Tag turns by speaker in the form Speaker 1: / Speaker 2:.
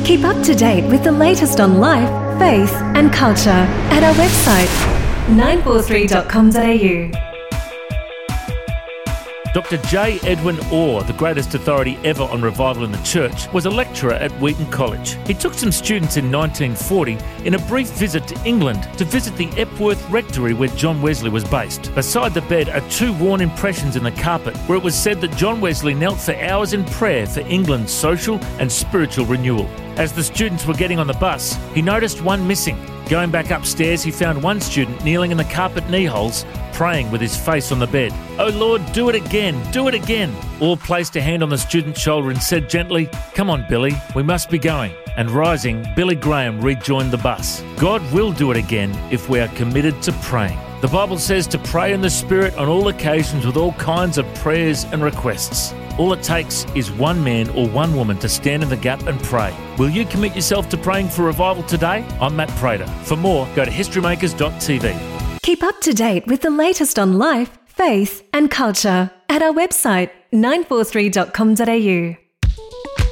Speaker 1: Keep up to date with the latest on life, faith and culture at our website 943.com.au.
Speaker 2: Dr. J. Edwin Orr, the greatest authority ever on revival in the church, was a lecturer at Wheaton College. He took some students in 1940 in a brief visit to England to visit the Epworth Rectory where John Wesley was based. Beside the bed are 2 worn impressions in the carpet where it was said that John Wesley knelt for hours in prayer for England's social and spiritual renewal. As the students were getting on the bus, he noticed one missing. Going back upstairs, he found one student kneeling in the carpet knee holes, praying with his face on the bed. "Oh Lord, do it again, do it again." Orr placed a hand on the student's shoulder and said gently, "Come on, Billy, we must be going." And rising, Billy Graham rejoined the bus. God will do it again if we are committed to praying. The Bible says to pray in the Spirit on all occasions with all kinds of prayers and requests. All it takes is one man or one woman to stand in the gap and pray. Will you commit yourself to praying for revival today? I'm Matt Prater. For more, go to historymakers.tv.
Speaker 1: Keep up to date with the latest on life, faith and culture at our website 943.com.au.